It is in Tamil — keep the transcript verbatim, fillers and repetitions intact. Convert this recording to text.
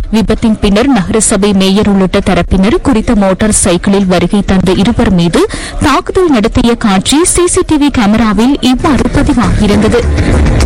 விபத்தின் பின்னர் நகரசபை மேயர் உள்ளிட்ட தரப்பினர் குறித்த மோட்டார் சைக்கிளில் வருகை தந்த இருவர் மீது தாக்குதல் நடத்திய காட்சி சிசிடிவி கேமராவில் இவ்வாறு பதிவாகியிருந்தது.